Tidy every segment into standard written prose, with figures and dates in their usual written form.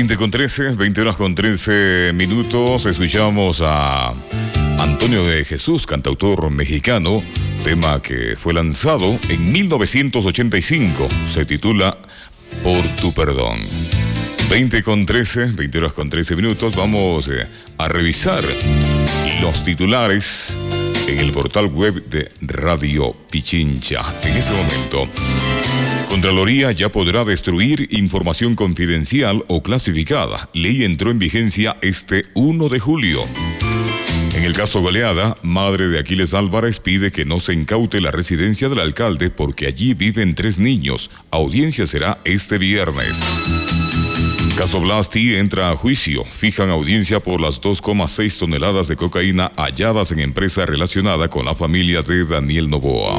20:13 escuchamos a Antonio de Jesús, cantautor mexicano, tema que fue lanzado en 1985, se titula Por tu perdón. 20:13, vamos a revisar los titulares en el portal web de Radio Pichincha. En ese momento, Contraloría ya podrá destruir información confidencial o clasificada. Ley entró en vigencia este 1 de julio. En el caso Goleada, madre de Aquiles Álvarez pide que no se incaute la residencia del alcalde porque allí viven 3 niños. Audiencia será este viernes. Caso Blasti entra a juicio. Fijan audiencia por las 2,6 toneladas de cocaína halladas en empresa relacionada con la familia de Daniel Noboa.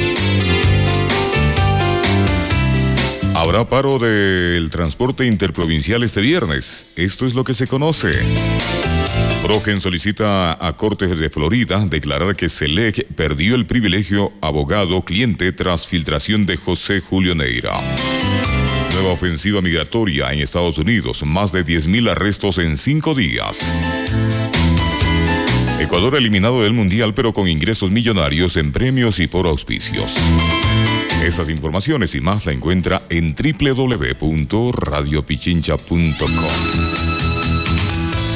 Habrá paro del transporte interprovincial este viernes. Esto es lo que se conoce. Progen solicita a Cortes de Florida declarar que Selec perdió el privilegio abogado-cliente tras filtración de José Julio Neira. Nueva ofensiva migratoria en Estados Unidos. Más de 10,000 arrestos en 5 días. Ecuador eliminado del Mundial, pero con ingresos millonarios en premios y por auspicios. Esas informaciones y más la encuentra en www.radiopichincha.com.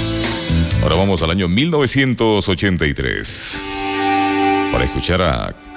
Ahora vamos al año 1983 para escuchar a